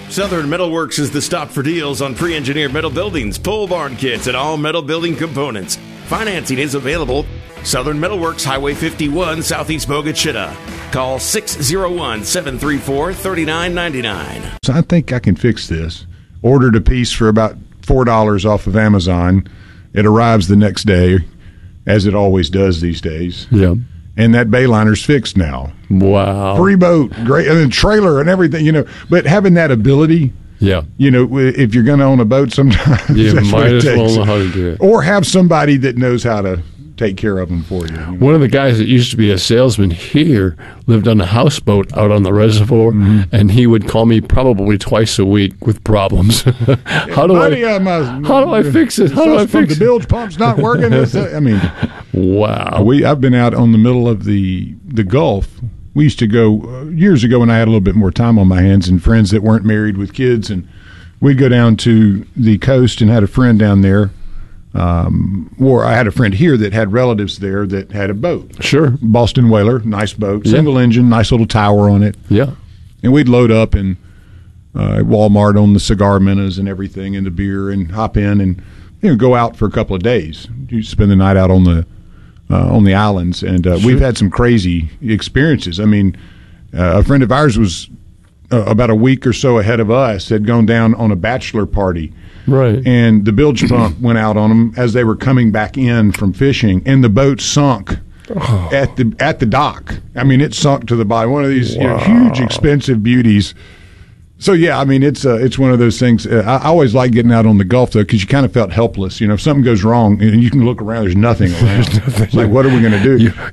Southern Metalworks is the stop for deals on pre-engineered metal buildings, pole barn kits, and all metal building components. Financing is available. Southern Metalworks, Highway 51, Southeast Bogachita. Call 601-734-3999. So I think I can fix this. Ordered a piece for about $4 off of Amazon. It arrives the next day, as it always does these days. Yeah. And that bayliner's fixed now. Wow. Free boat, great, and then trailer and everything, But having that ability, if you're going to own a boat sometimes, you that's might as well know how to do it. Or have somebody that knows how to take care of them for you. One of the guys that used to be a salesman here lived on a houseboat out on the reservoir, and he would call me probably twice a week with problems. How do I fix it? How do I fix it? The bilge pump's not working. Wow. I've been out on the middle of the Gulf. We used to go years ago when I had a little bit more time on my hands and friends that weren't married with kids, and we'd go down to the coast and had a friend down there. Or I had a friend here that had relatives there that had a boat. Sure. Boston Whaler, nice boat, single engine, nice little tower on it. Yeah. And we'd load up and at Walmart on the cigar minnows and everything and the beer and hop in and go out for a couple of days. You spend the night out on the islands, and we've had some crazy experiences. I mean, a friend of ours was about a week or so ahead of us, had gone down on a bachelor party. Right. And the bilge pump went out on them as they were coming back in from fishing, and the boat sunk at the dock. I mean, it sunk to the bottom. One of these huge, expensive beauties. So, it's one of those things. I always like getting out on the Gulf, though, because you kind of felt helpless. If something goes wrong and you can look around, there's nothing around. It's like, what are we going to do?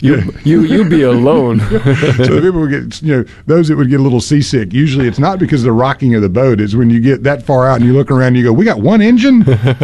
You'd be alone. So the people would get, those that would get a little seasick, usually it's not because of the rocking of the boat. It's when you get that far out and you look around and you go, we got one engine?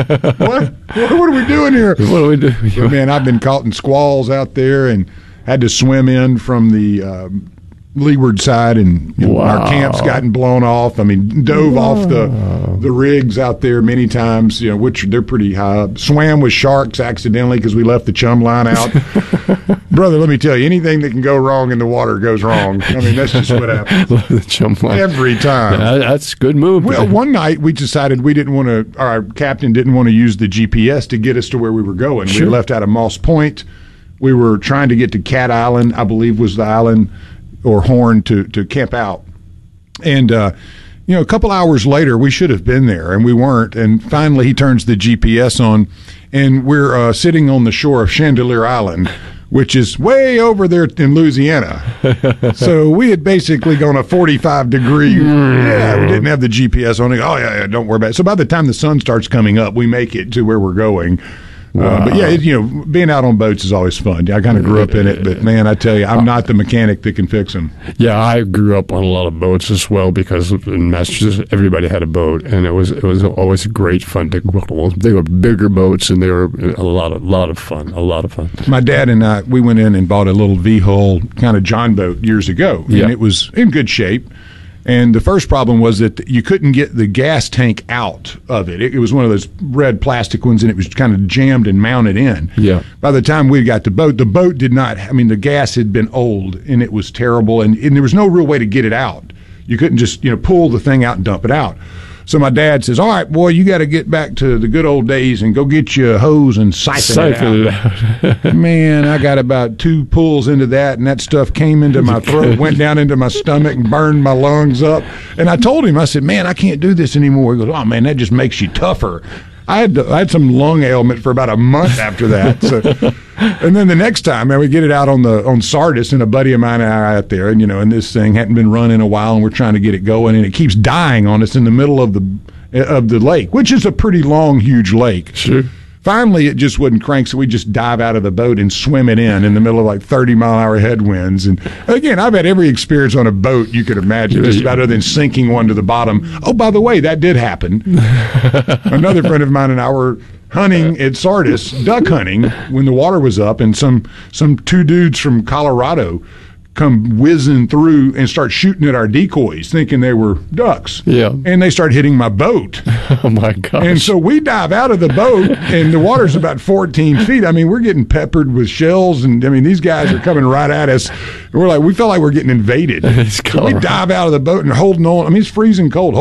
What are we doing here? What do we do? But, man, I've been caught in squalls out there and had to swim in from the leeward side, and our camp's gotten blown off. I mean, dove off the rigs out there many times, which they're pretty high up. Swam with sharks accidentally because we left the chum line out. Brother, let me tell you, anything that can go wrong in the water goes wrong. I mean, that's just what happens. The chum line. Every time. That's a good move. Well, one night we decided our captain didn't want to use the GPS to get us to where we were going. Sure. We left out of Moss Point. We were trying to get to Cat Island, I believe was the island, or Horn, to camp out. And, a couple hours later, we should have been there, and we weren't. And finally, he turns the GPS on, and we're sitting on the shore of Chandelier Island, which is way over there in Louisiana. So we had basically gone a 45-degree. We didn't have the GPS on it. Oh, yeah, don't worry about it. So by the time the sun starts coming up, we make it to where we're going. Wow. But being out on boats is always fun. I kind of grew up in it, but man, I tell you, I'm not the mechanic that can fix them. Yeah, I grew up on a lot of boats as well because in Massachusetts everybody had a boat, and it was always great fun to go. They were bigger boats, and they were a lot of fun. A lot of fun. My dad and I, we went in and bought a little V-hull kind of John boat years ago, and it was in good shape. And the first problem was that you couldn't get the gas tank out of it. It was one of those red plastic ones, and it was kind of jammed and mounted in. Yeah. By the time we got the boat did not, the gas had been old, and it was terrible, and there was no real way to get it out. You couldn't just, pull the thing out and dump it out. So my dad says, all right, boy, you got to get back to the good old days and go get you a hose and siphon it out. Man, I got about 2 pulls into that, and that stuff came into my throat, went down into my stomach, and burned my lungs up. And I told him, I said, man, I can't do this anymore. He goes, oh, man, that just makes you tougher. I had some lung ailment for about a month after that. So, and then the next time, man, we get it out on Sardis, and a buddy of mine and I are out there, and this thing hadn't been run in a while, and we're trying to get it going, and it keeps dying on us in the middle of the lake, which is a pretty long, huge lake. Sure. Finally, it just wouldn't crank, so we just dive out of the boat and swim it in the middle of like 30-mile-an-hour headwinds. And again, I've had every experience on a boat you could imagine, just about other than sinking one to the bottom. Oh, by the way, that did happen. Another friend of mine and I were hunting at Sardis, duck hunting, when the water was up, and some 2 dudes from Colorado come whizzing through and start shooting at our decoys, thinking they were ducks. Yeah. And they start hitting my boat. Oh, my gosh. And so we dive out of the boat, and the water's about 14 feet. We're getting peppered with shells, and, these guys are coming right at us. And we felt like we're getting invaded. So we dive out of the boat and holding on. It's freezing cold.